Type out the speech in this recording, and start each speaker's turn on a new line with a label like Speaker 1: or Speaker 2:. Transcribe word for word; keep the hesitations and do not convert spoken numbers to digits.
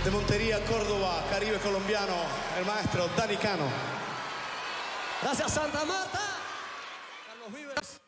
Speaker 1: De Montería, Córdoba, Caribe colombiano, el maestro Dani Cano.
Speaker 2: Gracias, Santa Marta. Carlos Vives.